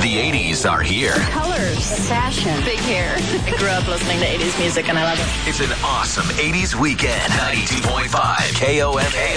The 80s are here. Colors, fashion, big hair. I grew up listening to 80s music and I love it. It's an awesome 80s weekend. 92.5 KOMA.